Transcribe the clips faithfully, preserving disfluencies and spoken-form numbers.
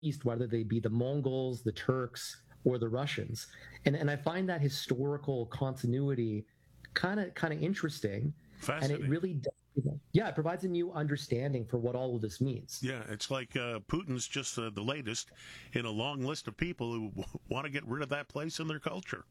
East, whether they be the Mongols, the Turks, or the Russians. And and I find that historical continuity kind of kind of interesting. And it really does. Yeah, it provides a new understanding for what all of this means. Yeah, it's like uh, Putin's just uh, the latest in a long list of people who w- want to get rid of that place in their culture.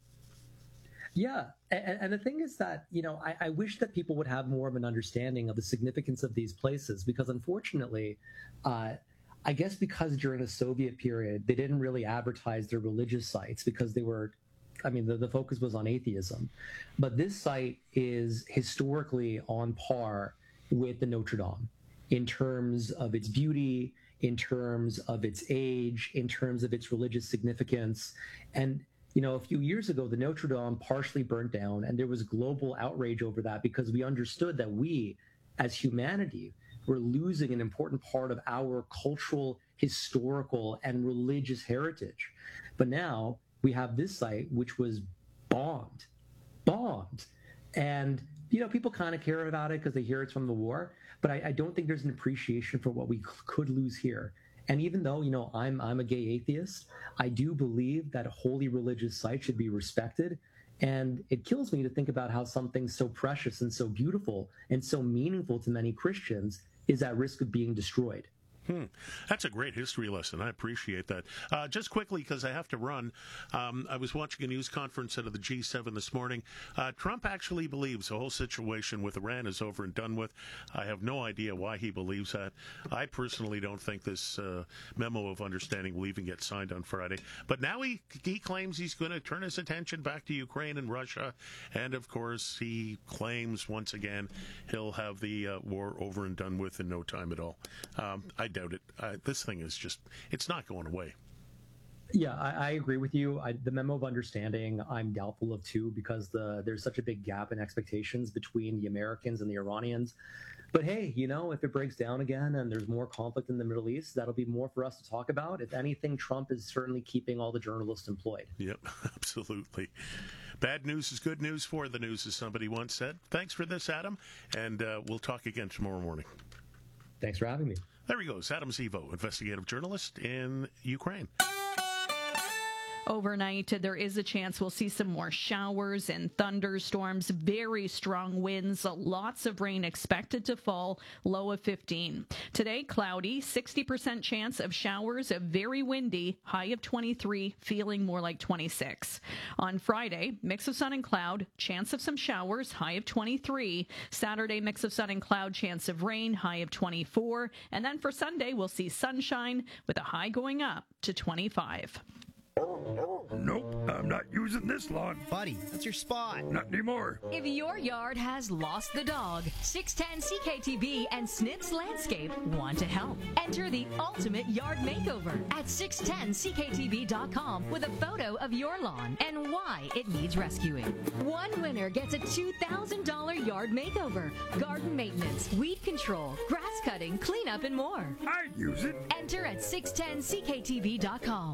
Yeah, and, and the thing is that, you know, I, I wish that people would have more of an understanding of the significance of these places, because unfortunately, uh, I guess because during the Soviet period, they didn't really advertise their religious sites because they were, I mean, the, the focus was on atheism. But this site is historically on par with the Notre Dame in terms of its beauty, in terms of its age, in terms of its religious significance. And, you know, a few years ago, the Notre Dame partially burnt down, and there was global outrage over that because we understood that we, as humanity, were losing an important part of our cultural, historical, and religious heritage. But now we have this site, which was bombed, bombed. And, you know, people kind of care about it because they hear it's from the war. But I, I don't think there's an appreciation for what we c- could lose here. And even though, you know, I'm I'm a gay atheist, I do believe that a holy religious site should be respected. And it kills me to think about how something so precious and so beautiful and so meaningful to many Christians is at risk of being destroyed. Hmm. That's a great history lesson. I appreciate that. Uh, just quickly, because I have to run, um, I was watching a news conference out of the G seven this morning. Uh, Trump actually believes the whole situation with Iran is over and done with. I have no idea why he believes that. I personally don't think this uh, memo of understanding will even get signed on Friday. But now he, he claims he's going to turn his attention back to Ukraine and Russia. And, of course, he claims once again he'll have the uh, war over and done with in no time at all. Um, I doubt it. Uh, this thing is just, it's not going away. Yeah, I, I agree with you. I, the memo of understanding, I'm doubtful of too, because the there's such a big gap in expectations between the Americans and the Iranians. But hey, you know, if it breaks down again and there's more conflict in the Middle East, that'll be more for us to talk about. If anything, Trump is certainly keeping all the journalists employed. Yep, absolutely. Bad news is good news for the news, as somebody once said. Thanks for this, Adam, and uh, we'll talk again tomorrow morning. Thanks for having me. There he goes, Adam Zivo, investigative journalist in Ukraine. Overnight, there is a chance we'll see some more showers and thunderstorms, very strong winds, lots of rain expected to fall, low of fifteen. Today, cloudy, sixty percent chance of showers, very windy, high of twenty-three, feeling more like twenty-six. On Friday, mix of sun and cloud, chance of some showers, high of twenty-three. Saturday, mix of sun and cloud, chance of rain, high of twenty-four. And then for Sunday, we'll see sunshine with a high going up to twenty-five. Nope, I'm not using this lawn. Buddy, that's your spot. Not anymore. If your yard has lost the dog, six ten C K T B and Snitz Landscape want to help. Enter the ultimate yard makeover at six ten C K T B dot com with a photo of your lawn and why it needs rescuing. One winner gets a two thousand dollars yard makeover, garden maintenance, weed control, grass cutting, cleanup, and more. I'd use it. Enter at six ten C K T B dot com.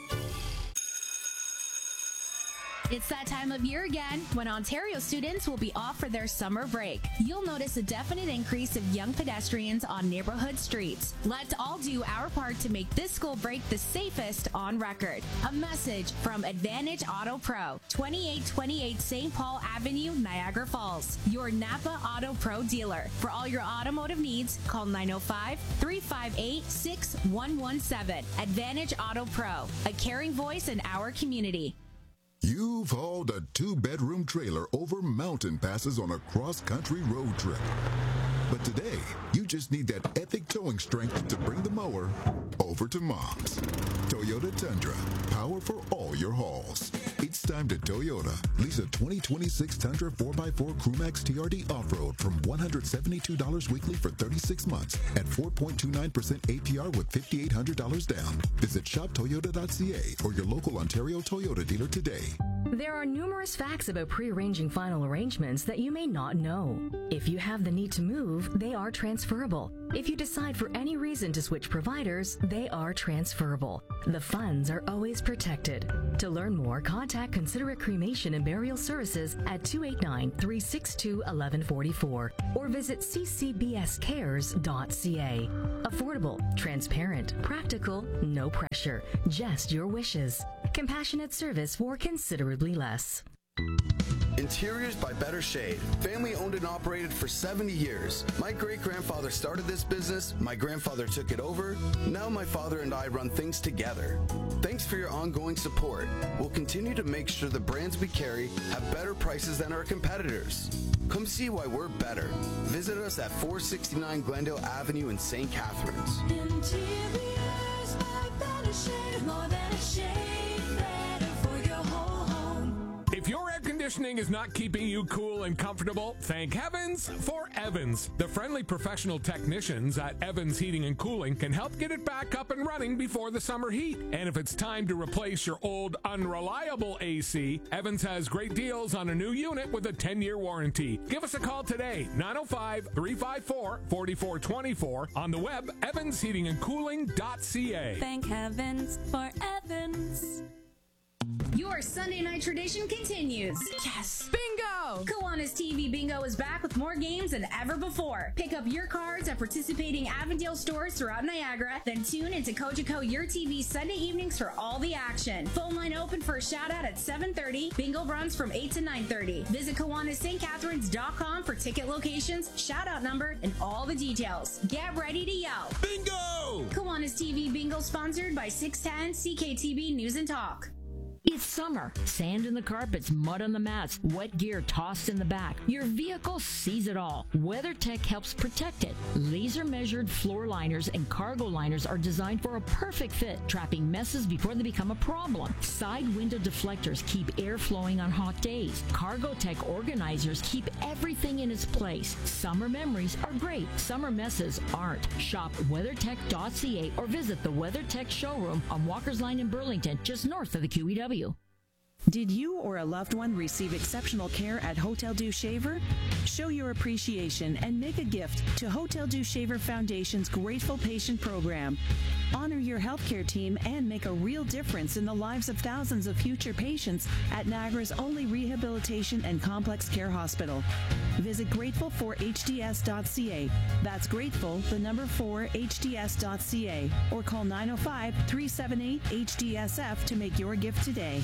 It's that time of year again when Ontario students will be off for their summer break. You'll notice a definite increase of young pedestrians on neighborhood streets. Let's all do our part to make this school break the safest on record. A message from Advantage Auto Pro, twenty-eight twenty-eight Saint Paul Avenue, Niagara Falls, your Napa Auto Pro dealer. For all your automotive needs, call nine oh five, three five eight, six one one seven. Advantage Auto Pro, a caring voice in our community. You've hauled a two-bedroom trailer over mountain passes on a cross-country road trip. But today, you just need that epic towing strength to bring the mower over to Mom's. Toyota Tundra, power for all your hauls. It's time to Toyota. Lease a twenty twenty-six Tundra four by four Crewmax T R D Off-Road from one hundred seventy-two dollars weekly for thirty-six months at four point two nine percent A P R with five thousand eight hundred dollars down. Visit shop toyota dot c a or your local Ontario Toyota dealer today. There are numerous facts about pre-arranging final arrangements that you may not know. If you have the need to move, they are transferable. If you decide for any reason to switch providers, they are transferable. The funds are always protected. To learn more, contact Considerate Cremation and Burial Services at two eight nine, three six two, one one four four or visit c c b s cares dot c a. Affordable, transparent, practical, no pressure, just your wishes. Compassionate service for considerably less. Interiors by Better Shade. Family owned and operated for seventy years. My great-grandfather started this business, my grandfather took it over, now my father and I run things together. Thanks for your ongoing support. We'll continue to make sure the brands we carry have better prices than our competitors. Come see why we're better. Visit us at four sixty-nine Glendale Avenue in Saint Catharines. Interiors by Better Shade. More than a shade, better for your whole home. If your air conditioning is not keeping you cool and comfortable, thank heavens for Evans. The friendly professional technicians at Evans Heating and Cooling can help get it back up and running before the summer heat. And if it's time to replace your old unreliable A C, Evans has great deals on a new unit with a ten-year warranty. Give us a call today, nine oh five, three five four, four four two four, on the web, evans heating and cooling dot c a. Thank heavens for Evans. Your Sunday night tradition continues. Yes! Bingo! Kiwanis T V Bingo is back with more games than ever before. Pick up your cards at participating Avondale stores throughout Niagara, then tune into Cogeco Your T V Sunday evenings for all the action. Phone line open for a shout out at seven thirty. Bingo runs from eight to nine thirty. Visit Kiwanis St Catharines dot com for ticket locations, shout out number, and all the details. Get ready to yell. Bingo! Kiwanis T V Bingo sponsored by six ten C K T V News and Talk. It's summer. Sand in the carpets, mud on the mats, wet gear tossed in the back. Your vehicle sees it all. WeatherTech helps protect it. Laser-measured floor liners and cargo liners are designed for a perfect fit, trapping messes before they become a problem. Side window deflectors keep air flowing on hot days. CargoTech organizers keep everything in its place. Summer memories are great. Summer messes aren't. Shop weathertech dot c a or visit the WeatherTech showroom on Walker's Line in Burlington, just north of the Q E W. Did you or a loved one receive exceptional care at Hotel Dieu Shaver? Show your appreciation and make a gift to Hotel Dieu Shaver Foundation's Grateful Patient Program. Honor your healthcare team and make a real difference in the lives of thousands of future patients at Niagara's only rehabilitation and complex care hospital. Visit grateful for h d s dot c a. That's grateful, the number four, h d s dot c a, or call nine oh five, three seven eight, H D S F to make your gift today.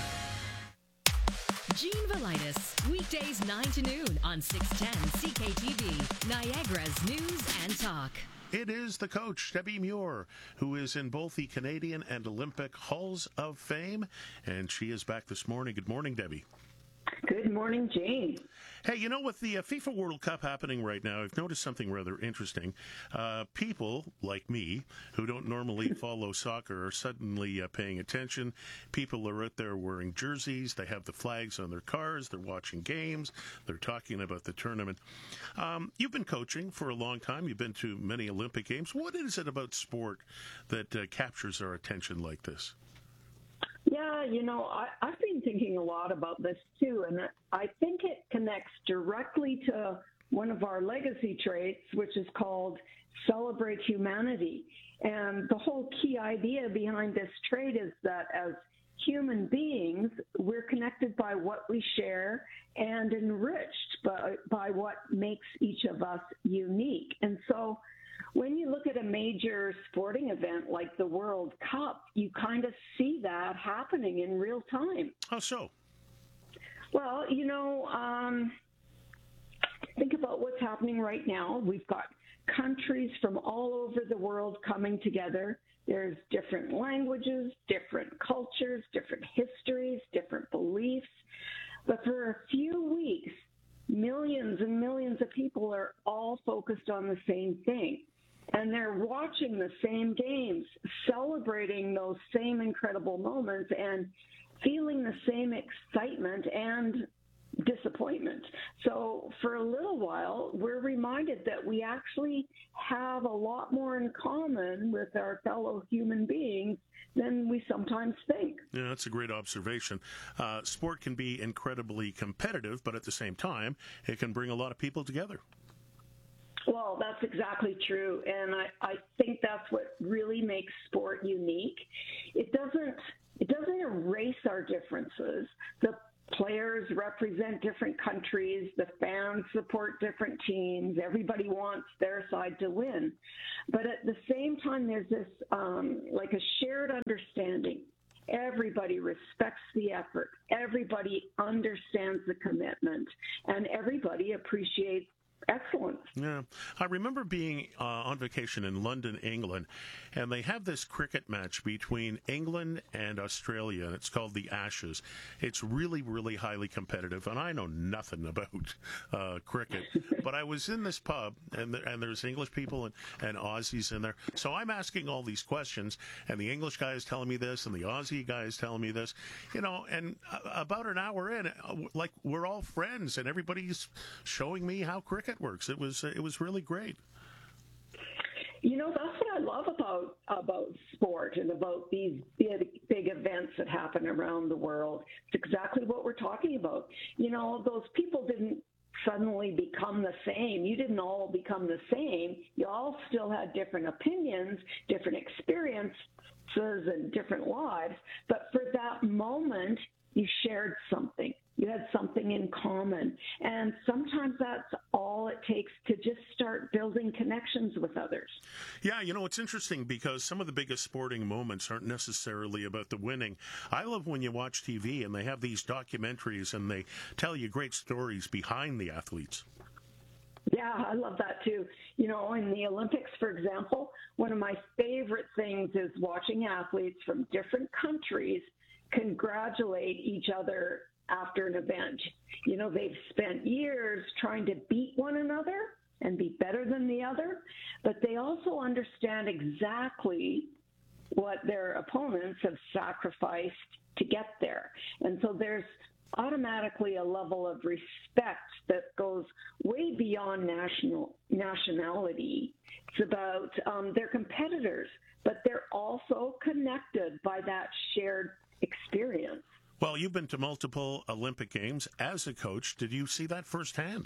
Gene Velitis, weekdays nine to noon on six ten C K T V, Niagara's News and Talk. It is the coach, Debbie Muir, who is in both the Canadian and Olympic Halls of Fame, and she is back this morning. Good morning, Debbie. Good morning, Jane. Hey, you know, with the uh, FIFA World Cup happening right now, I've noticed something rather interesting. Uh, people like me who don't normally follow soccer are suddenly uh, paying attention. People are out there wearing jerseys. They have the flags on their cars. They're watching games. They're talking about the tournament. Um, you've been coaching for a long time. You've been to many Olympic Games. What is it about sport that uh, captures our attention like this? Yeah, you know, I, I've been thinking a lot about this too, and I think it connects directly to one of our legacy traits, which is called celebrate humanity. And the whole key idea behind this trait is that as human beings, we're connected by what we share and enriched by, by what makes each of us unique. And so when you look at a major sporting event like the World Cup, you kind of see that happening in real time. How so? Well, you know, um, think about what's happening right now. We've got countries from all over the world coming together. There's different languages, different cultures, different histories, different beliefs. But for a few weeks, millions and millions of people are all focused on the same thing. And they're watching the same games, celebrating those same incredible moments, and feeling the same excitement and disappointment. So for a little while, we're reminded that we actually have a lot more in common with our fellow human beings than we sometimes think. Yeah, that's a great observation. Uh, sport can be incredibly competitive, but at the same time, it can bring a lot of people together. Well, that's exactly true, and I, I think that's what really makes sport unique. It doesn't it doesn't erase our differences. The players represent different countries. The fans support different teams. Everybody wants their side to win, but at the same time, there's this um, like a shared understanding. Everybody respects the effort. Everybody understands the commitment, and everybody appreciates excellence. Yeah. I remember being uh, on vacation in London, England, and they have this cricket match between England and Australia, and it's called the Ashes. It's really, really highly competitive, and I know nothing about uh, cricket, but I was in this pub, and, the, and there's English people and, and Aussies in there, so I'm asking all these questions, and the English guy is telling me this, and the Aussie guy is telling me this, you know, and uh, about an hour in, uh, like, we're all friends, and everybody's showing me how cricket works. It was it was really great. You know, that's what I love about about sport and about these big, big events that happen around the world. It's exactly what we're talking about. You know, those people didn't suddenly become the same. You didn't all become the same. You all still had different opinions, different experiences, and different lives. But for that moment, you shared something. You had something in common. And sometimes that's all it takes to just start building connections with others. Yeah, you know, it's interesting because some of the biggest sporting moments aren't necessarily about the winning. I love when you watch T V and they have these documentaries and they tell you great stories behind the athletes. Yeah, I love that too. You know, in the Olympics, for example, one of my favorite things is watching athletes from different countries congratulate each other after an event. You know, they've spent years trying to beat one another and be better than the other, but they also understand exactly what their opponents have sacrificed to get there. And so there's automatically a level of respect that goes way beyond national nationality. It's about um, they're competitors, but they're also connected by that shared experience. Well, you've been to multiple Olympic Games as a coach. Did you see that firsthand?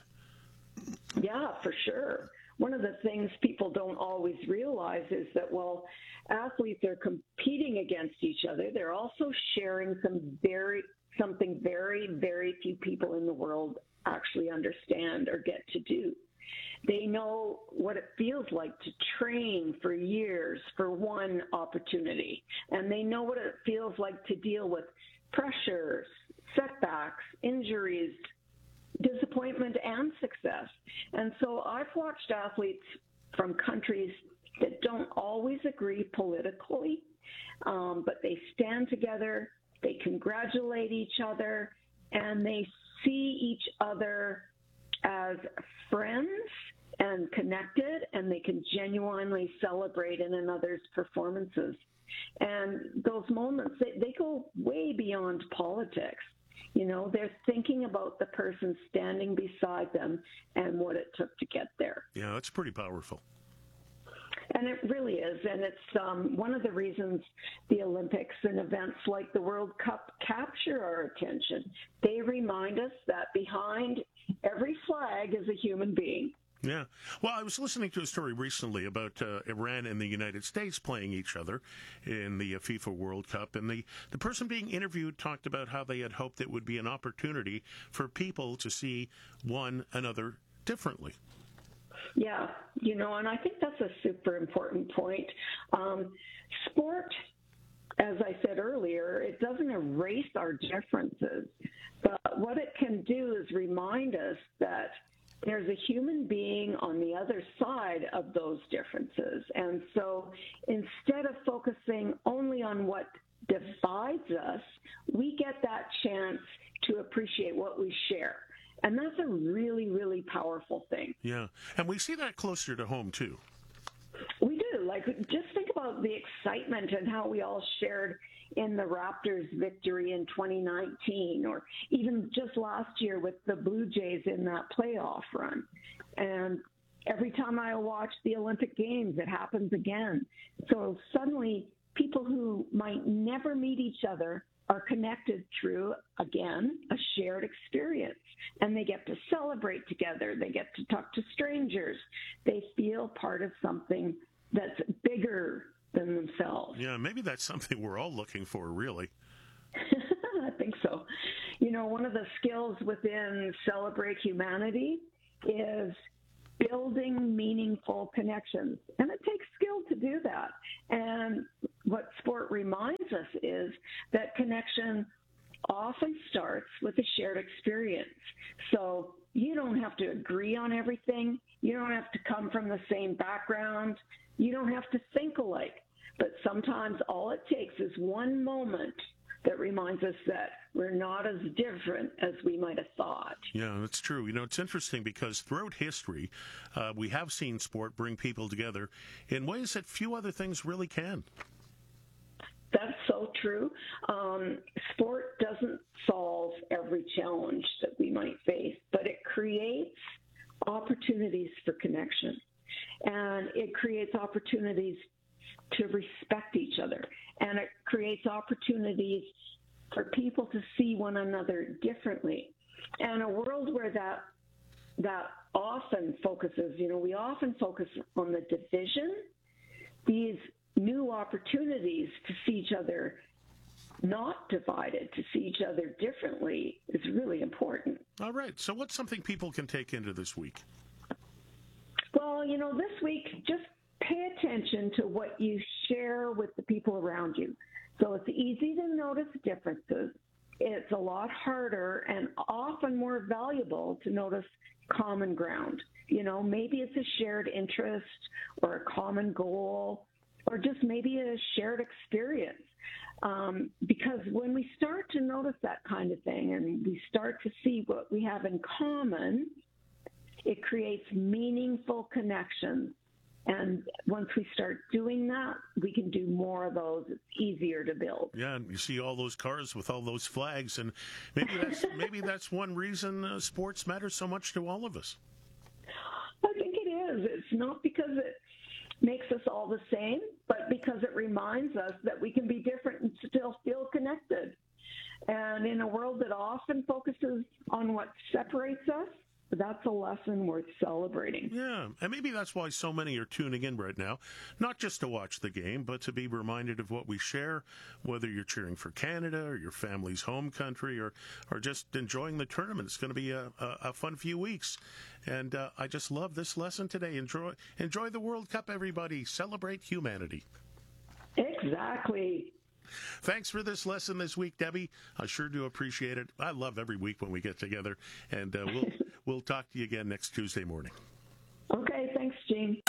Yeah, for sure. One of the things people don't always realize is that while athletes are competing against each other, they're also sharing some very something very, very few people in the world actually understand or get to do. They know what it feels like to train for years for one opportunity, and they know what it feels like to deal with pressures, setbacks, injuries, disappointment, and success. And so I've watched athletes from countries that don't always agree politically, um, but they stand together, they congratulate each other, and they see each other as friends and connected, and they can genuinely celebrate in another's performances. And those moments, they, they go way beyond politics. You know, they're thinking about the person standing beside them and what it took to get there. Yeah, that's pretty powerful. And it really is. And it's um, one of the reasons the Olympics and events like the World Cup capture our attention. They remind us that behind every flag is a human being. Yeah. Well, I was listening to a story recently about uh, Iran and the United States playing each other in the uh, FIFA World Cup, and the, the person being interviewed talked about how they had hoped it would be an opportunity for people to see one another differently. Yeah, you know, and I think that's a super important point. Um, sport, as I said earlier, it doesn't erase our differences, but what it can do is remind us that there's a human being on the other side of those differences. And so instead of focusing only on what divides us, we get that chance to appreciate what we share. And that's a really, really powerful thing. Yeah. And we see that closer to home, too. We do. Like, just think about the excitement and how we all shared in the Raptors' victory in twenty nineteen, or even just last year with the Blue Jays in that playoff run. And every time I watch the Olympic Games, it happens again. So suddenly, people who might never meet each other are connected through, again, a shared experience. And they get to celebrate together. They get to talk to strangers. They feel part of something that's bigger than themselves. Yeah, maybe that's something we're all looking for, really. I think so. You know, one of the skills within Celebrate Humanity is building meaningful connections. And it takes skill to do that. And what sport reminds us is that connection often starts with a shared experience. So you don't have to agree on everything. You don't have to come from the same background. You don't have to think alike. But sometimes all it takes is one moment that reminds us that we're not as different as we might have thought. Yeah, that's true. You know, it's interesting because throughout history, uh, we have seen sport bring people together in ways that few other things really can. That's so true. Um, sport doesn't solve every challenge that we might face, but it creates opportunities for connection. And it creates opportunities to respect each other. And it creates opportunities for people to see one another differently. And a world where that that often focuses, you know, we often focus on the division, these new opportunities to see each other not divided, to see each other differently is really important. All right. So what's something people can take into this week? Well, you know, this week, just pay attention to what you share with the people around you. So it's easy to notice differences. It's a lot harder and often more valuable to notice common ground. You know, maybe it's a shared interest or a common goal or just maybe a shared experience. Um, because when we start to notice that kind of thing and we start to see what we have in common, it creates meaningful connections. And once we start doing that, we can do more of those. It's easier to build. Yeah, and you see all those cars with all those flags, and maybe that's maybe that's one reason uh, sports matter so much to all of us. I think it is. It's not because it makes us all the same, but because it reminds us that we can be different and still feel connected. And in a world that often focuses on what separates us, that's a lesson worth celebrating. Yeah, and maybe that's why so many are tuning in right now, not just to watch the game, but to be reminded of what we share, whether you're cheering for Canada or your family's home country or, or just enjoying the tournament. It's going to be a, a, a fun few weeks. And uh, I just love this lesson today. Enjoy, enjoy the World Cup, everybody. Celebrate humanity. Exactly. Thanks for this lesson this week, Debbie. I sure do appreciate it. I love every week when we get together, and uh, we'll we'll talk to you again next Tuesday morning. Okay, thanks, Gene.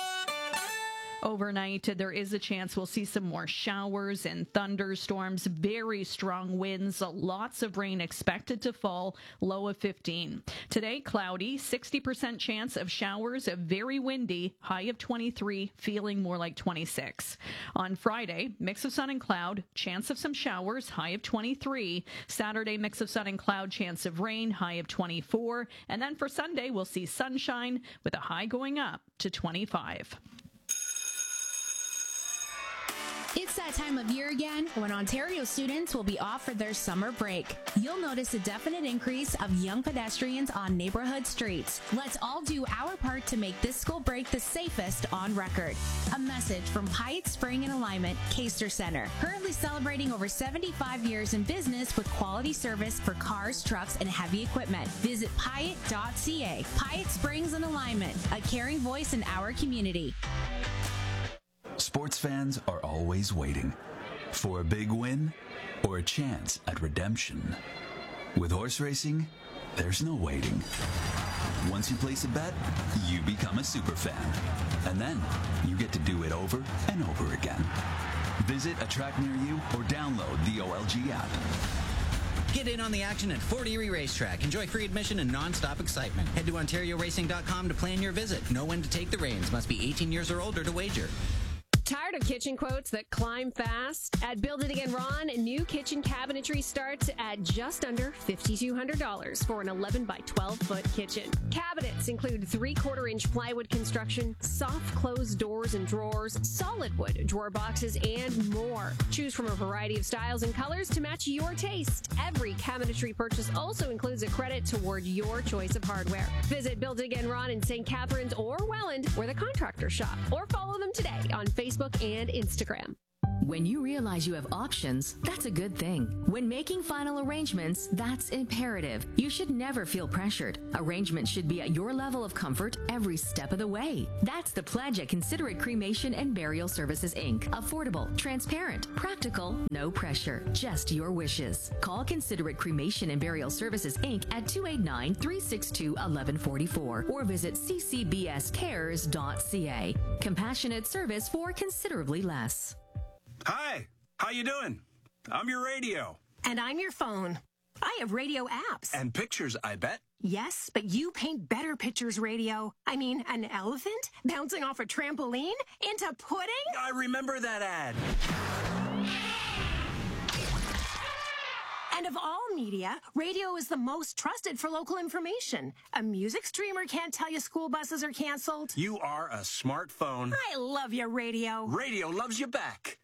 Overnight, there is a chance we'll see some more showers and thunderstorms, very strong winds, lots of rain expected to fall, low of fifteen. Today, cloudy, sixty percent chance of showers, very windy, high of twenty-three, feeling more like twenty-six. On Friday, mix of sun and cloud, chance of some showers, high of twenty-three. Saturday, mix of sun and cloud, chance of rain, high of twenty-four. And then for Sunday, we'll see sunshine with a high going up to twenty-five. It's that time of year again when Ontario students will be off for their summer break. You'll notice a definite increase of young pedestrians on neighborhood streets. Let's all do our part to make this school break the safest on record. A message from Pyatt Spring and Alignment, Caster Center. Currently celebrating over seventy-five years in business with quality service for cars, trucks, and heavy equipment. Visit Pyatt dot c a. Pyatt Springs and Alignment, a caring voice in our community. Sports fans are always waiting for a big win or a chance at redemption. With horse racing, there's no waiting. Once you place a bet, you become a super fan. And then you get to do it over and over again. Visit a track near you or download the O L G app. Get in on the action at Fort Erie Racetrack. Enjoy free admission and non-stop excitement. Head to Ontario Racing dot com to plan your visit. Know when to take the reins. Must be eighteen years or older to wager. Tired of kitchen quotes that climb fast? At Build It Again Ron, new kitchen cabinetry starts at just under five thousand two hundred dollars for an eleven by twelve foot kitchen. Cabinets include three-quarter inch plywood construction, soft closed doors and drawers, solid wood drawer boxes, and more. Choose from a variety of styles and colors to match your taste. Every cabinetry purchase also includes a credit toward your choice of hardware. Visit Build It Again Ron in Saint Catharines or Welland, where the contractors shop, or follow them today on Facebook and Instagram. When you realize you have options, that's a good thing. When making final arrangements, that's imperative. You should never feel pressured. Arrangements should be at your level of comfort every step of the way. That's the pledge at Considerate Cremation and Burial Services, Incorporated. Affordable, transparent, practical, no pressure, just your wishes. Call Considerate Cremation and Burial Services, Incorporated at two eight nine, three six two, one one four four or visit c c b s cares dot c a. Compassionate service for considerably less. Hi, how you doing? I'm your radio. And I'm your phone. I have radio apps. And pictures, I bet. Yes, but you paint better pictures, radio. I mean, an elephant bouncing off a trampoline into pudding? I remember that ad. And of all media, radio is the most trusted for local information. A music streamer can't tell you school buses are canceled. You are a smartphone. I love your radio. Radio loves you back.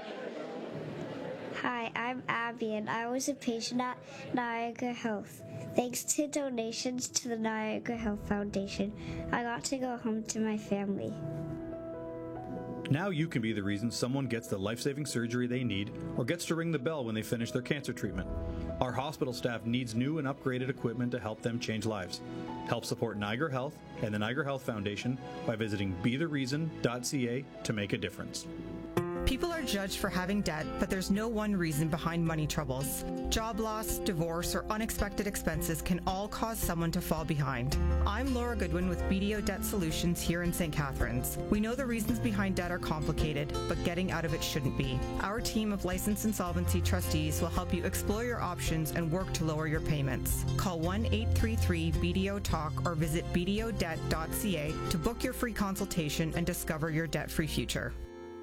Hi, I'm Abby, and I was a patient at Niagara Health. Thanks to donations to the Niagara Health Foundation, I got to go home to my family. Now you can be the reason someone gets the life-saving surgery they need or gets to ring the bell when they finish their cancer treatment. Our hospital staff needs new and upgraded equipment to help them change lives. Help support Niagara Health and the Niagara Health Foundation by visiting be the reason dot c a to make a difference. People are judged for having debt, but there's no one reason behind money troubles. Job loss, divorce, or unexpected expenses can all cause someone to fall behind. I'm Laura Goodwin with B D O Debt Solutions here in Saint Catharines. We know the reasons behind debt are complicated, but getting out of it shouldn't be. Our team of licensed insolvency trustees will help you explore your options and work to lower your payments. Call one eight three three B D O talk or visit b d o debt dot c a to book your free consultation and discover your debt-free future.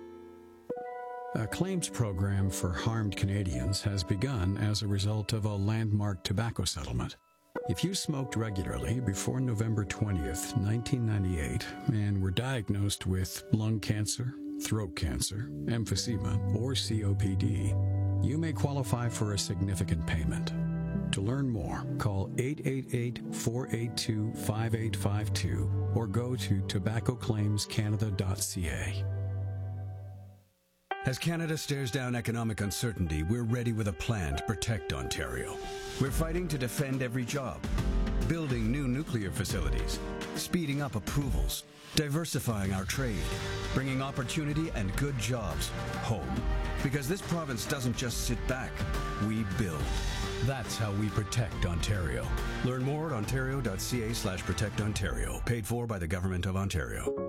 A claims program for harmed Canadians has begun as a result of a landmark tobacco settlement. If you smoked regularly before November twentieth, nineteen ninety-eight, and were diagnosed with lung cancer, throat cancer, emphysema, or C O P D, you may qualify for a significant payment. To learn more, call eight eight eight, four eight two, five eight five two or go to tobacco claims canada dot c a. As Canada stares down economic uncertainty, we're ready with a plan to protect Ontario. We're fighting to defend every job, building new nuclear facilities, speeding up approvals, diversifying our trade, bringing opportunity and good jobs home. Because this province doesn't just sit back, we build. That's how we protect Ontario. Learn more at ontario dot c a slash protect Ontario. Paid for by the Government of Ontario.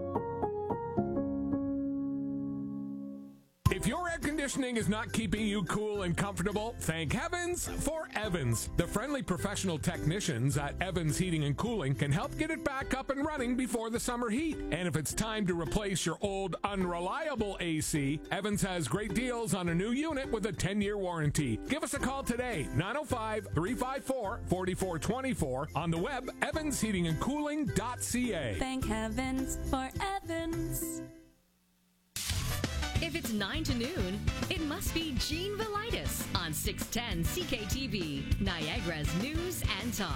If your air conditioning is not keeping you cool and comfortable, thank heavens for Evans. The friendly professional technicians at Evans Heating and Cooling can help get it back up and running before the summer heat. And if it's time to replace your old unreliable A C, Evans has great deals on a new unit with a ten-year warranty. Give us a call today, nine oh five, three five four, four four two four, on the web, evans heating and cooling dot c a. Thank heavens for Evans. If it's nine to noon, it must be Gene Velitis on six ten C K T V, Niagara's News and Talk.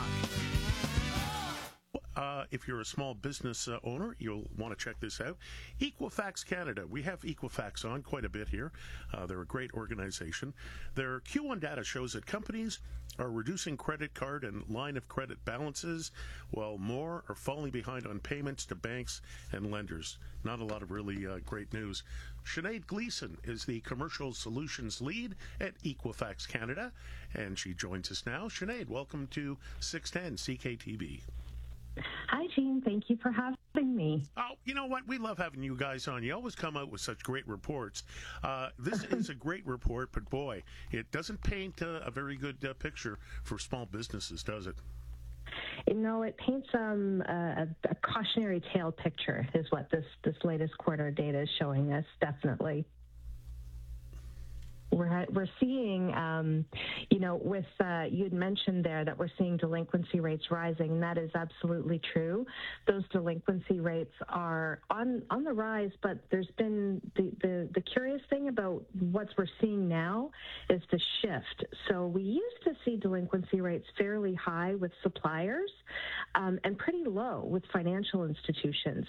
Uh, if you're a small business uh, owner, you'll want to check this out. Equifax Canada. We have Equifax on quite a bit here. Uh, they're a great organization. Their Q one data shows that companies are reducing credit card and line of credit balances, while more are falling behind on payments to banks and lenders. Not a lot of really uh, great news. Sinead Gleason is the Commercial Solutions Lead at Equifax Canada, and she joins us now. Sinead, welcome to six ten C K T V. Hi, Gene. Thank you for having me. Oh, you know what? We love having you guys on. You always come out with such great reports. Uh, this is a great report, but boy, it doesn't paint uh, a very good uh, picture for small businesses, does it? you know, it paints um, a, a cautionary tale picture is what this, this latest quarter data is showing us, definitely. We're, we're seeing, um, you know, with, uh, you had mentioned there that we're seeing delinquency rates rising, and that is absolutely true. Those delinquency rates are on, on the rise, but there's been, the, the, the curious thing about what we're seeing now is the shift. So we used to see delinquency rates fairly high with suppliers um, and pretty low with financial institutions.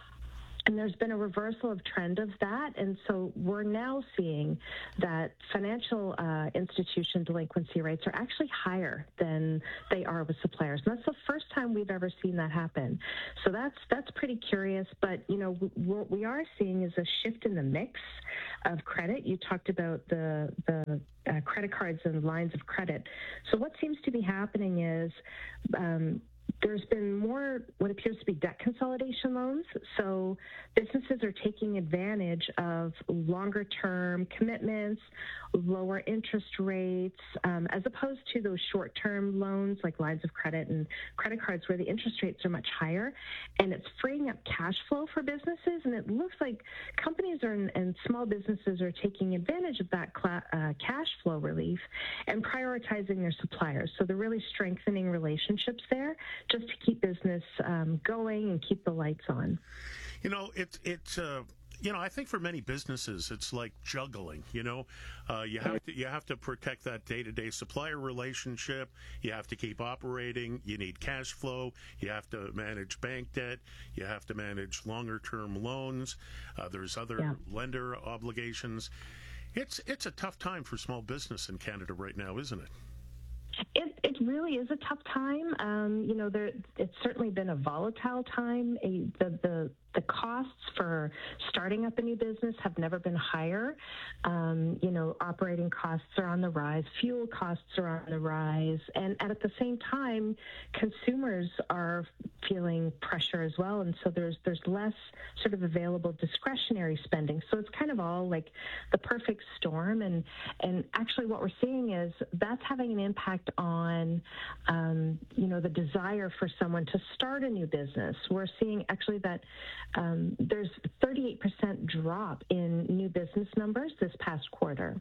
And there's been a reversal of trend of that. And so we're now seeing that financial uh, institution delinquency rates are actually higher than they are with suppliers. And that's the first time we've ever seen that happen. So that's that's pretty curious. But, you know, what we are seeing is a shift in the mix of credit. You talked about the, the uh, credit cards and lines of credit. So what seems to be happening is um, there's been more what appears to be debt consolidation loans. So businesses are taking advantage of longer term commitments, lower interest rates, um, as opposed to those short term loans like lines of credit and credit cards where the interest rates are much higher. And it's freeing up cash flow for businesses. And it looks like companies are, and small businesses are taking advantage of that cla- uh, cash flow relief and prioritizing their suppliers. So they're really strengthening relationships there, just to keep business um, going and keep the lights on. You know, it's it's uh, you know, I think for many businesses, it's like juggling. You know, uh, you have to you have to protect that day-to-day supplier relationship. You have to keep operating. You need cash flow. You have to manage bank debt. You have to manage longer-term loans. Uh, there's other yeah. lender obligations. It's it's a tough time for small business in Canada right now, isn't it? It, it really is a tough time. Um, you know, there, it's certainly been a volatile time. A, the, the the costs for starting up a new business have never been higher. Um, you know, operating costs are on the rise, fuel costs are on the rise, and, and at the same time, consumers are feeling pressure as well, and so there's there's less sort of available discretionary spending. So it's kind of all like the perfect storm, and and actually what we're seeing is that's having an impact on, um, you know, the desire for someone to start a new business. We're seeing actually that um, there's thirty-eight percent drop in new business numbers this past quarter.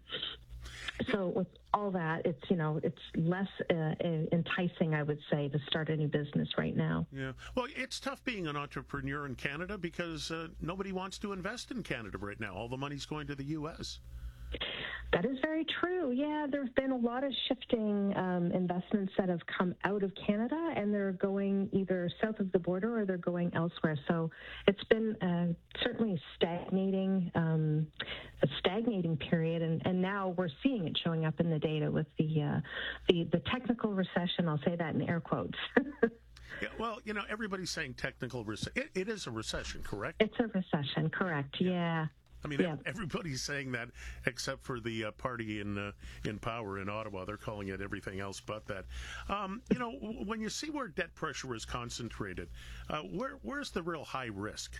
So with all that, it's, you know, it's less uh, enticing, I would say, to start a new business right now. Yeah. Well, it's tough being an entrepreneur in Canada because uh, nobody wants to invest in Canada right now. All the money's going to the U S That is very true. Yeah, there's been a lot of shifting um, investments that have come out of Canada, and they're going either south of the border or they're going elsewhere. So it's been uh, certainly stagnating, um, a stagnating period, and, and now we're seeing it showing up in the data with the uh, the, the technical recession. I'll say that in air quotes. Yeah, well, you know, everybody's saying technical recession. It, it is a recession, correct? It's a recession, correct? Yeah. yeah. I mean, yeah. everybody's saying that except for the uh, party in uh, in power in Ottawa. They're calling it everything else but that. Um, you know, when you see where debt pressure is concentrated, uh, where where's the real high risk?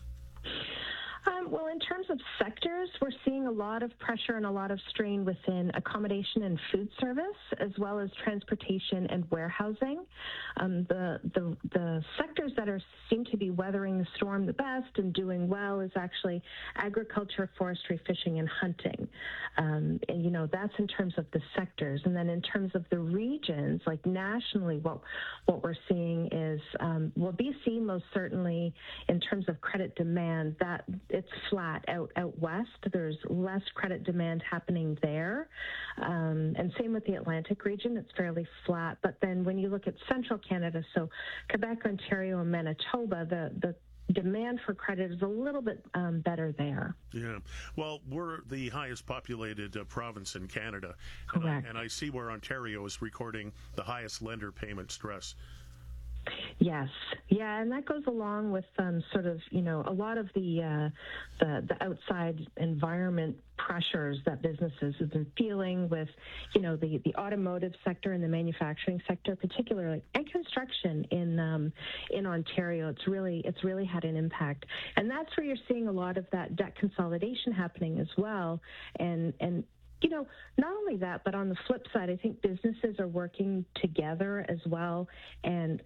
Um, well, in terms of sectors, we're seeing a lot of pressure and a lot of strain within accommodation and food service, as well as transportation and warehousing. Um, the, the the sectors that are seem to be weathering the storm the best and doing well is actually agriculture, forestry, fishing, and hunting. Um, and, you know, that's in terms of the sectors. And then in terms of the regions, like nationally, what, what we're seeing is, um, well, B C most certainly, in terms of credit demand, that it's flat out out west. There's less credit demand happening there. Um, and same with the Atlantic region. It's fairly flat. But then when you look at central Canada, so Quebec, Ontario, and Manitoba, the, the demand for credit is a little bit um, better there. Yeah. Well, we're the highest populated uh, province in Canada. Correct. And I, and I see where Ontario is recording the highest lender payment stress. Yes, yeah, and that goes along with um, sort of, you know, a lot of the, uh, the the outside environment pressures that businesses have been feeling with, you know, the, the automotive sector and the manufacturing sector, particularly, and construction in um, in Ontario. It's really it's really had an impact, and that's where you're seeing a lot of that debt consolidation happening as well, and and. You know, not only that, but on the flip side, I think businesses are working together as well and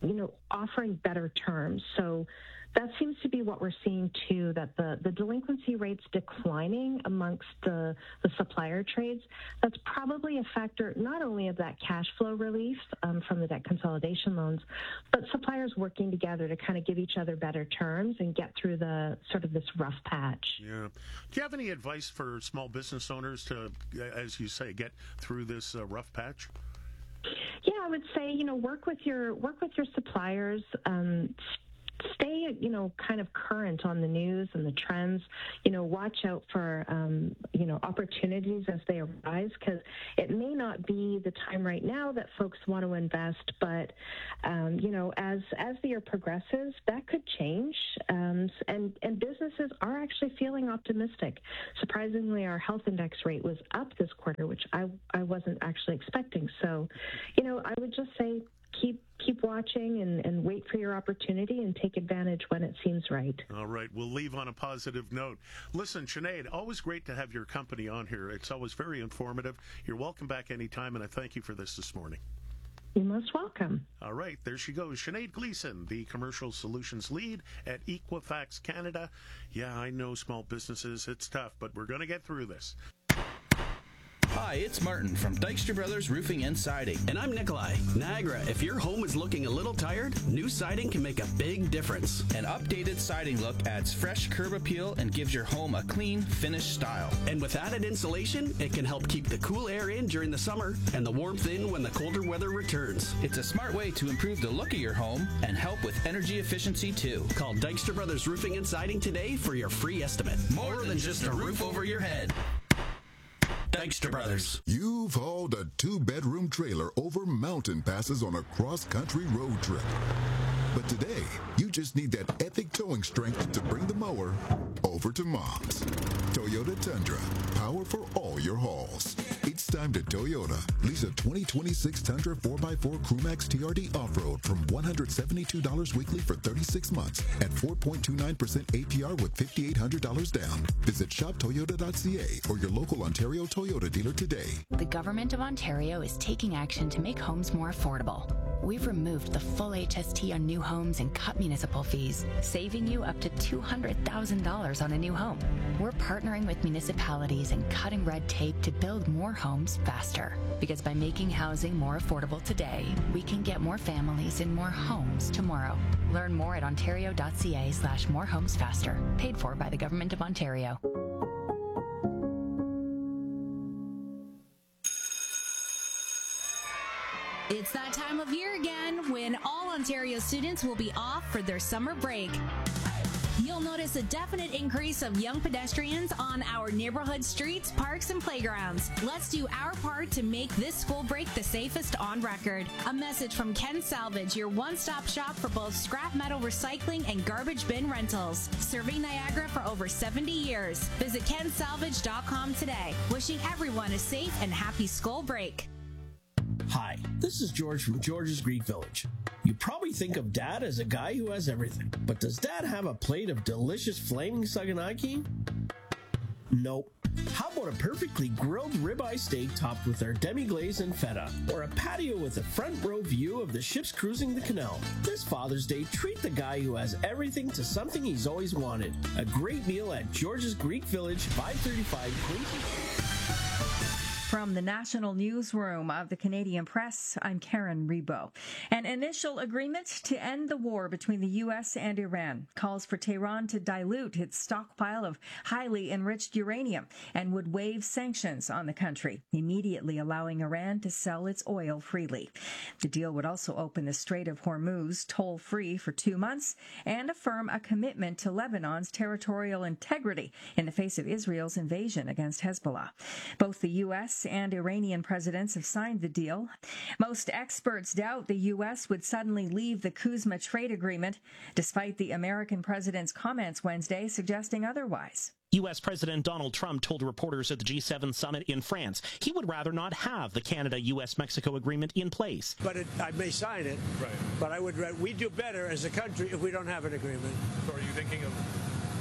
you know, offering better terms. So that seems to be what we're seeing too, that the, the delinquency rates declining amongst the, the supplier trades. That's probably a factor not only of that cash flow relief um, from the debt consolidation loans, but suppliers working together to kind of give each other better terms and get through the sort of this rough patch. Yeah. Do you have any advice for small business owners to, as you say, get through this uh, rough patch? Yeah, I would say, you know, work with your work with your suppliers. Um, Stay, you know, kind of current on the news and the trends. You know, watch out for, um, you know, opportunities as they arise, because it may not be the time right now that folks want to invest, but, um, you know, as as the year progresses, that could change. Um, and, and businesses are actually feeling optimistic. Surprisingly, our health index rate was up this quarter, which I, I wasn't actually expecting. So, you know, I would just say, Keep keep watching and, and wait for your opportunity and take advantage when it seems right. All right. We'll leave on a positive note. Listen, Sinead, always great to have your company on here. It's always very informative. You're welcome back anytime, and I thank you for this this morning. You're most welcome. All right. There she goes. Sinead Gleason, the Commercial Solutions Lead at Equifax Canada. Yeah, I know small businesses. It's tough, but we're going to get through this. Hi, it's Martin from Dykstra Brothers Roofing and Siding. And I'm Nikolai. Niagara, if your home is looking a little tired, new siding can make a big difference. An updated siding look adds fresh curb appeal and gives your home a clean, finished style. And with added insulation, it can help keep the cool air in during the summer and the warmth in when the colder weather returns. It's a smart way to improve the look of your home and help with energy efficiency too. Call Dykstra Brothers Roofing and Siding today for your free estimate. More, More than, than just a roof over your head. Dykstra Brothers. You've hauled a two-bedroom trailer over mountain passes on a cross-country road trip. But today, you just need that epic towing strength to bring the mower over to Mom's. Toyota Tundra, power for all your hauls. It's time to Toyota. Lease a twenty twenty-six Tundra four by four Crewmax T R D Off-Road from one hundred seventy-two dollars weekly for thirty-six months at four point two nine percent A P R with five thousand eight hundred dollars down. Visit shop toyota dot c a or your local Ontario Toyota dealer today. The Government of Ontario is taking action to make homes more affordable. We've removed the full H S T on new homes and cut municipal fees, saving you up to two hundred thousand dollars on a new home. We're partnering with municipalities and cutting red tape to build more homes faster. Because by making housing more affordable today, we can get more families in more homes tomorrow. Learn more at ontario dot c a slash more homes faster. Paid for by the Government of Ontario. It's that time of year again when all Ontario students will be off for their summer break. You'll notice a definite increase of young pedestrians on our neighborhood streets, parks, and playgrounds. Let's do our part to make this school break the safest on record. A message from Ken Salvage, your one-stop shop for both scrap metal recycling and garbage bin rentals. Serving Niagara for over seventy years. Visit ken salvage dot com today. Wishing everyone a safe and happy school break. Hi, this is George from George's Greek Village. You probably think of Dad as a guy who has everything, but does Dad have a plate of delicious flaming saganaki? Nope. How about a perfectly grilled ribeye steak topped with our demi-glaze and feta, or a patio with a front row view of the ships cruising the canal? This Father's Day, treat the guy who has everything to something he's always wanted. A great meal at George's Greek Village, five thirty-five Quincy. From the National Newsroom of the Canadian Press, I'm Karen Rebo. An initial agreement to end the war between the U S and Iran calls for Tehran to dilute its stockpile of highly enriched uranium and would waive sanctions on the country, immediately allowing Iran to sell its oil freely. The deal would also open the Strait of Hormuz toll-free for two months and affirm a commitment to Lebanon's territorial integrity in the face of Israel's invasion against Hezbollah. Both the U S and Iranian presidents have signed the deal. Most experts doubt the U S would suddenly leave the Kuzma trade agreement, despite the American president's comments Wednesday suggesting otherwise. U S President Donald Trump told reporters at the G seven summit in France he would rather not have the Canada-U S Mexico agreement in place. But it, I may sign it, right. But I would. We do better as a country if we don't have an agreement. So are you thinking of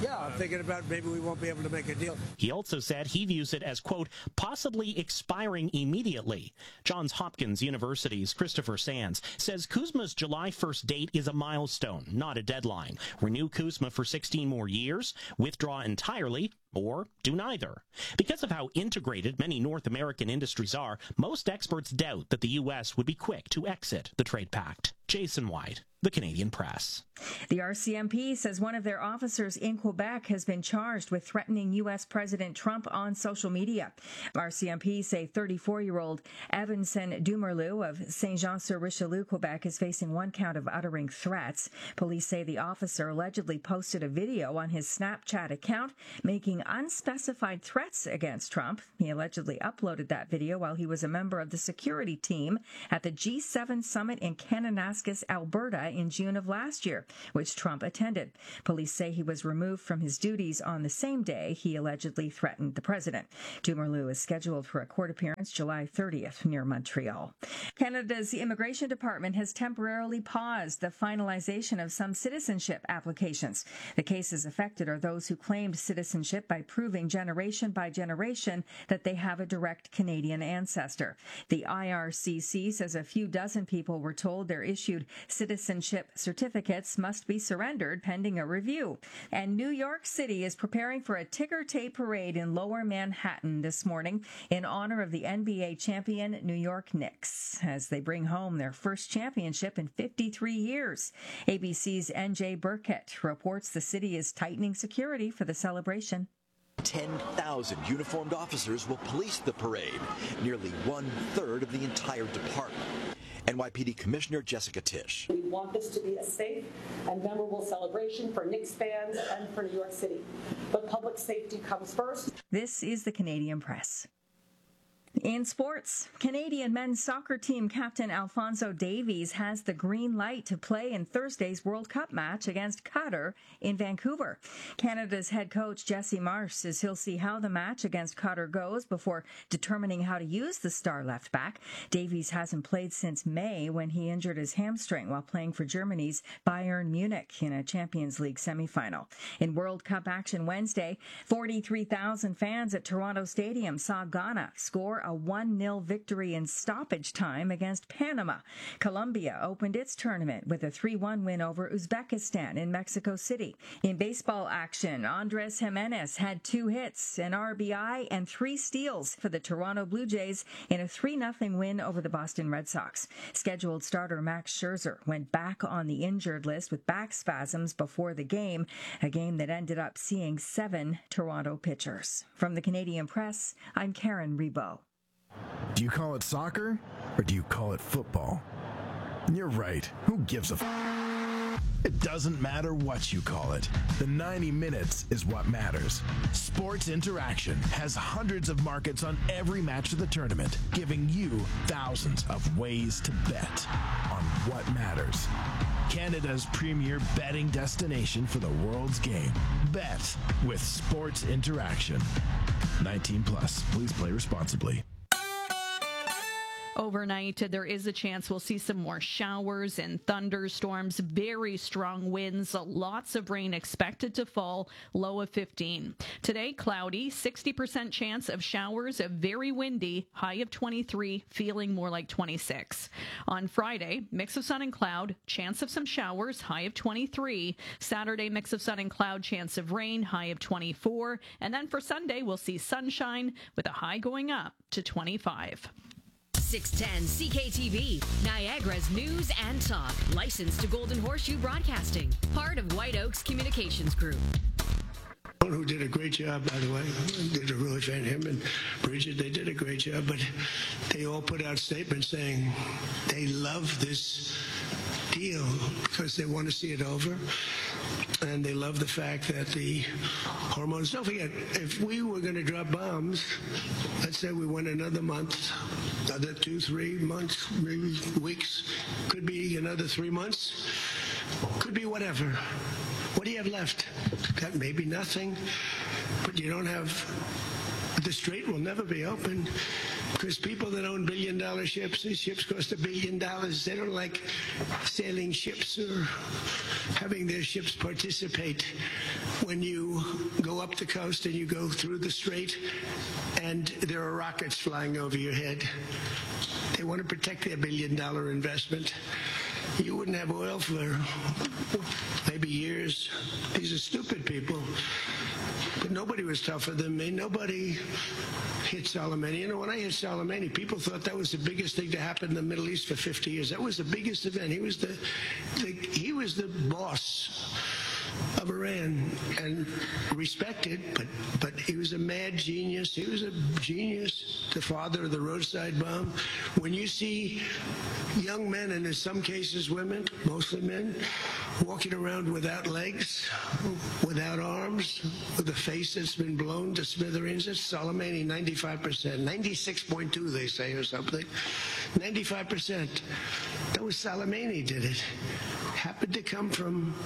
yeah, I'm thinking about maybe we won't be able to make a deal. He also said he views it as, quote, possibly expiring immediately. Johns Hopkins University's Christopher Sands says Kuzma's July first date is a milestone, not a deadline. Renew Kuzma for sixteen more years, withdraw entirely, or do neither. Because of how integrated many North American industries are, most experts doubt that the U S would be quick to exit the trade pact. Jason White, The Canadian Press. The R C M P says one of their officers in Quebec has been charged with threatening U S President Trump on social media. R C M P say thirty-four-year-old Evanson Dumerlou of Saint-Jean-sur-Richelieu, Quebec, is facing one count of uttering threats. Police say the officer allegedly posted a video on his Snapchat account making unspecified threats against Trump. He allegedly uploaded that video while he was a member of the security team at the G seven summit in Kananaskis, Alberta in June of last year, which Trump attended. Police say he was removed from his duties on the same day he allegedly threatened the president. Dumerlou is scheduled for a court appearance July thirtieth near Montreal. Canada's Immigration Department has temporarily paused the finalization of some citizenship applications. The cases affected are those who claimed citizenship by proving generation by generation that they have a direct Canadian ancestor. The I R C C says a few dozen people were told their issued citizenship certificates must be surrendered pending a review. And New York City is preparing for a ticker tape parade in Lower Manhattan this morning in honor of the N B A champion New York Knicks as they bring home their first championship in fifty-three years. A B C's N J Burkett reports the city is tightening security for the celebration. ten thousand uniformed officers will police the parade, nearly one-third of the entire department. N Y P D Commissioner Jessica Tisch. We want this to be a safe and memorable celebration for Knicks fans and for New York City. But public safety comes first. This is the Canadian Press. In sports, Canadian men's soccer team captain Alphonso Davies has the green light to play in Thursday's World Cup match against Qatar in Vancouver. Canada's head coach Jesse Marsh says he'll see how the match against Qatar goes before determining how to use the star left back. Davies hasn't played since May when he injured his hamstring while playing for Germany's Bayern Munich in a Champions League semifinal. In World Cup action Wednesday, forty-three thousand fans at Toronto Stadium saw Ghana score a one nil victory in stoppage time against Panama. Colombia opened its tournament with a three one win over Uzbekistan in Mexico City. In baseball action, Andres Jimenez had two hits, an R B I, and three steals for the Toronto Blue Jays in a three nothing win over the Boston Red Sox. Scheduled starter Max Scherzer went back on the injured list with back spasms before the game, a game that ended up seeing seven Toronto pitchers. From the Canadian Press, I'm Karen Rebo. Do you call it soccer or do you call it football? You're right. Who gives a f- It doesn't matter what you call it. The ninety minutes is what matters. Sports Interaction has hundreds of markets on every match of the tournament, giving you thousands of ways to bet on what matters. Canada's premier betting destination for the world's game. Bet with Sports Interaction. nineteen plus. Please play responsibly. Overnight, there is a chance we'll see some more showers and thunderstorms, very strong winds, lots of rain expected to fall, low of fifteen. Today, cloudy, sixty percent chance of showers, very windy, high of twenty-three, feeling more like twenty-six. On Friday, mix of sun and cloud, chance of some showers, high of twenty-three. Saturday, mix of sun and cloud, chance of rain, high of twenty-four. And then for Sunday, we'll see sunshine with a high going up to twenty-five. six ten C K T V, Niagara's news and talk. Licensed to Golden Horseshoe Broadcasting. Part of White Oaks Communications Group. Who did a great job, by the way. Did a really fan. Him and Bridget, they did a great job. But they all put out statements saying they love this deal because they want to see it over. And they love the fact that the hormones, don't forget, if we were going to drop bombs, let's say we went another month, another two, three months, maybe weeks, could be another three months, could be whatever. What do you have left? Got maybe nothing, but you don't have, the strait will never be open. Because people that own billion-dollar ships, these ships cost a billion dollars. They don't like sailing ships or having their ships participate when you go up the coast and you go through the strait and there are rockets flying over your head. They want to protect their billion-dollar investment. You wouldn't have oil for maybe years. These are stupid people. But nobody was tougher than me. Nobody hit Soleimani. You know, when I hit Soleimani, people thought that was the biggest thing to happen in the Middle East for fifty years. That was the biggest event. He was the, the he was the boss of Iran and respected, but but he was a mad genius. He was a genius, the father of the roadside bomb. When you see young men, and in some cases women, mostly men, walking around without legs, without arms, with a face that's been blown to smithereens, that's Soleimani, ninety-five percent, ninety-six point two they say or something, ninety-five percent. That was Soleimani did it. Happened to come from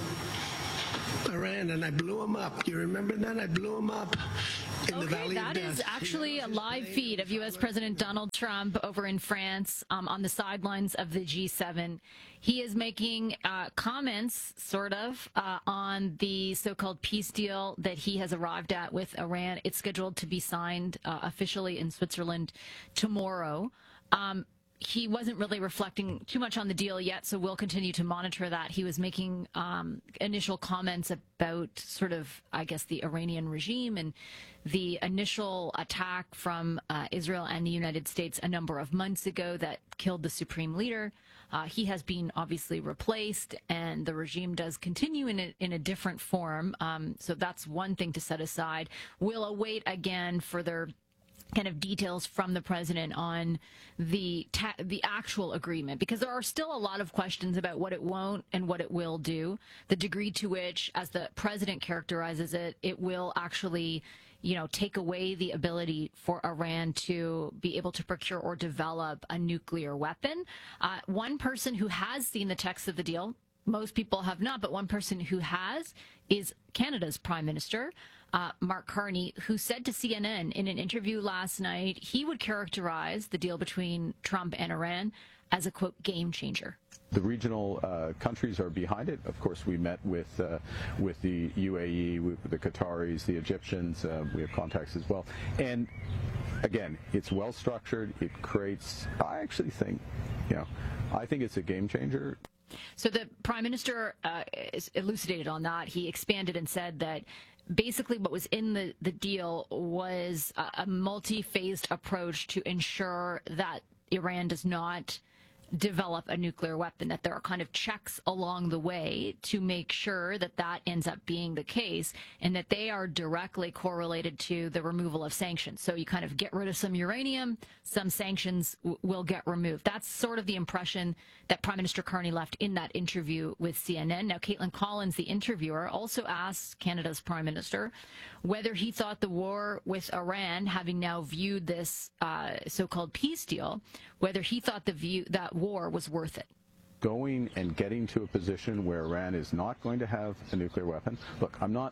Iran, and I blew him up. You remember that? I blew him up in okay, the Valley that of Death. is actually a live feed of U S President Donald Trump over in France um, on the sidelines of the G seven. He is making uh, comments, sort of, uh, on the so-called peace deal that he has arrived at with Iran. It's scheduled to be signed uh, officially in Switzerland tomorrow. Um, He wasn't really reflecting too much on the deal yet, so we'll continue to monitor that. He was making um, initial comments about sort of, I guess, the Iranian regime and the initial attack from uh, Israel and the United States a number of months ago that killed the supreme leader. Uh, he has been obviously replaced, and the regime does continue in a, in a different form. Um, so that's one thing to set aside. We'll await again further kind of details from the president on the ta- the actual agreement, because there are still a lot of questions about what it won't and what it will do, the degree to which, as the president characterizes it, it will actually, you know, take away the ability for Iran to be able to procure or develop a nuclear weapon. Uh, one person who has seen the text of the deal, most people have not, but one person who has is Canada's Prime Minister, Uh, Mark Carney, who said to C N N in an interview last night he would characterize the deal between Trump and Iran as a, quote, game changer. The regional uh, countries are behind it. Of course, we met with uh, with the U A E, with the Qataris, the Egyptians. Uh, we have contacts as well. And again, it's well structured. It creates, I actually think, you know, I think it's a game changer. So the Prime Minister uh, is elucidated on that. He expanded and said that basically what was in the, the deal was a, a multi-phased approach to ensure that Iran does not develop a nuclear weapon, that there are kind of checks along the way to make sure that that ends up being the case, and that they are directly correlated to the removal of sanctions. So you kind of get rid of some uranium, some sanctions w- will get removed. That's sort of the impression that Prime Minister Carney left in that interview with C N N. Now, Caitlin Collins, the interviewer, also asked Canada's Prime Minister whether he thought the war with Iran, having now viewed this uh, so-called peace deal, whether he thought the view that war was worth it. Going and getting to a position where Iran is not going to have a nuclear weapon. Look, I'm not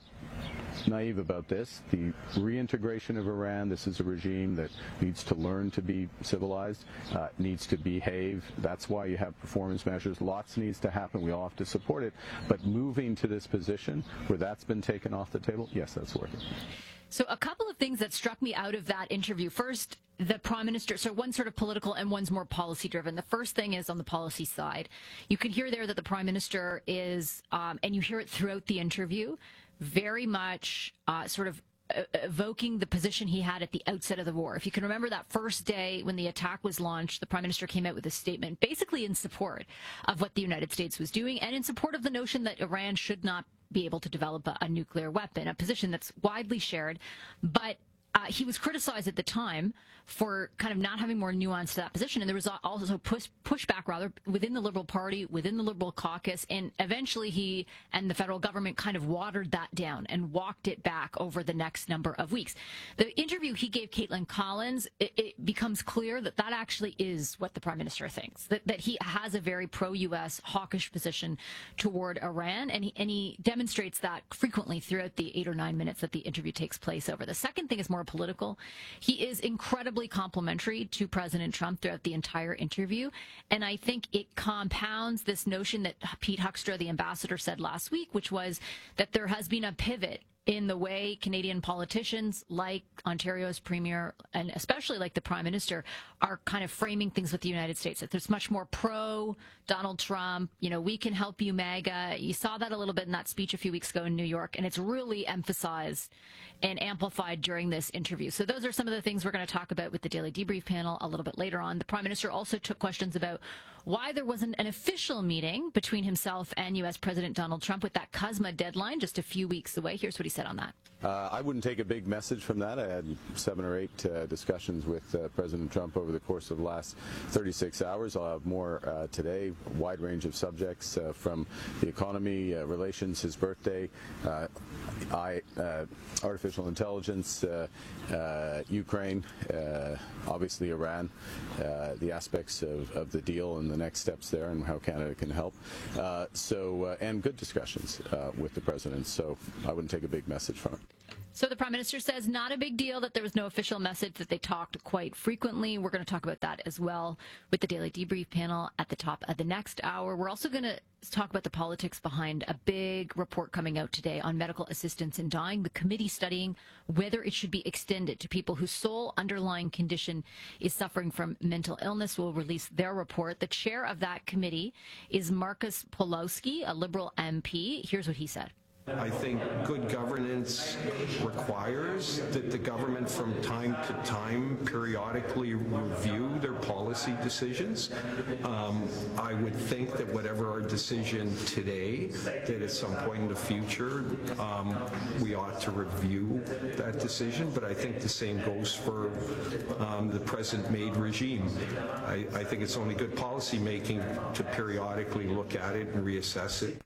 naive about this. The reintegration of Iran, this is a regime that needs to learn to be civilized, uh, needs to behave. That's why you have performance measures. Lots needs to happen. We all have to support it. But moving to this position where that's been taken off the table, yes, that's working. So a couple of things that struck me out of that interview. First, the Prime Minister, so one's sort of political and one's more policy driven. The first thing is on the policy side. You can hear there that the Prime Minister is, um, and you hear it throughout the interview, very much uh, sort of evoking the position he had at the outset of the war. If you can remember that first day when the attack was launched, the Prime Minister came out with a statement basically in support of what the United States was doing and in support of the notion that Iran should not be able to develop a, a nuclear weapon, a position that's widely shared. But uh, he was criticized at the time for kind of not having more nuance to that position. And there was also push, pushback, rather, within the Liberal Party, within the Liberal caucus. And eventually he and the federal government kind of watered that down and walked it back over the next number of weeks. The interview he gave Caitlin Collins, it, it becomes clear that that actually is what the Prime Minister thinks, that, that he has a very pro-U S hawkish position toward Iran. And he, and he demonstrates that frequently throughout the eight or nine minutes that the interview takes place over. The second thing is more political. He is incredibly incredibly complimentary to President Trump throughout the entire interview. And I think it compounds this notion that Pete Huckstra, the ambassador, said last week, which was that there has been a pivot in the way Canadian politicians like Ontario's premier and especially like the Prime Minister are kind of framing things with the United States. That there's much more pro Donald Trump, you know, we can help you, MAGA. You saw that a little bit in that speech a few weeks ago in New York, and it's really emphasized and amplified during this interview. So those are some of the things we're going to talk about with the Daily Debrief panel a little bit later on. The Prime Minister also took questions about why there wasn't an official meeting between himself and U S President Donald Trump with that C U S M A deadline just a few weeks away. Here's what he said on that. Uh, I wouldn't take a big message from that. I had seven or eight uh, discussions with uh, President Trump over the course of the last thirty-six hours. I'll have more uh, today, a wide range of subjects uh, from the economy, uh, relations, his birthday, uh, I, uh, artificial intelligence, uh, uh, Ukraine, uh, obviously Iran, uh, the aspects of, of the deal and the next steps there and how Canada can help. Uh, so, uh, and good discussions uh, with the President. So I wouldn't take a big message from it. So the Prime Minister says not a big deal that there was no official message, that they talked quite frequently. We're going to talk about that as well with the Daily Debrief panel at the top of the next hour. We're also going to talk about the politics behind a big report coming out today on medical assistance in dying. The committee studying whether it should be extended to people whose sole underlying condition is suffering from mental illness will release their report. The chair of that committee is Marcus Pulowski, a Liberal M P. Here's what he said. I think good governance requires that the government from time to time periodically review their policy decisions. Um, I would think that whatever our decision today, that at some point in the future, um, we ought to review that decision, but I think the same goes for um, the present-made regime. I, I think it's only good policy making to periodically look at it and reassess it.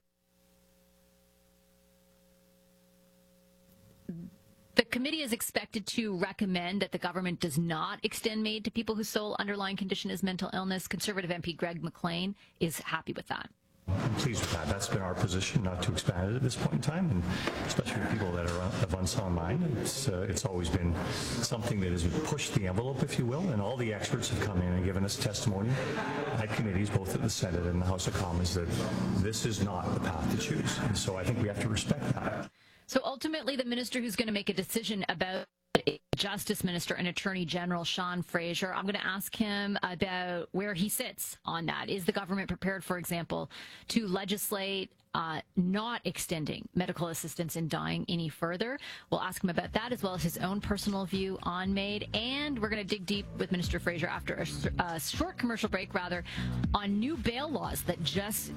The committee is expected to recommend that the government does not extend MAID to people whose sole underlying condition is mental illness. Conservative M P Greg McLean is happy with that. I'm pleased with that. That's been our position, not to expand it at this point in time, and especially for people that are of unsound mind. It's, uh, it's always been something that has pushed the envelope, if you will, and all the experts have come in and given us testimony at committees, both at the Senate and the House of Commons, that this is not the path to choose. And so I think we have to respect that. So ultimately, the minister who's going to make a decision about Justice Minister and Attorney General Sean Fraser, I'm going to ask him about where he sits on that. Is the government prepared, for example, to legislate uh, not extending medical assistance in dying any further? We'll ask him about that, as well as his own personal view on MAID. And we're going to dig deep with Minister Fraser after a, a short commercial break, rather, on new bail laws that just...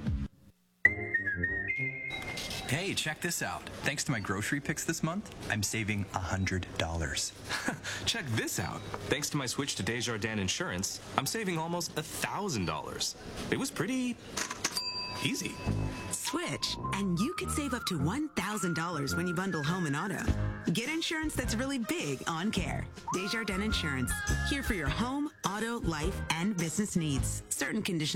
Hey, check this out. Thanks to my grocery picks this month, I'm saving one hundred dollars. Check this out. Thanks to my switch to Desjardins Insurance, I'm saving almost one thousand dollars. It was pretty easy. Switch, and you could save up to one thousand dollars when you bundle home and auto. Get insurance that's really big on care. Desjardins Insurance, here for your home, auto, life, and business needs. Certain conditions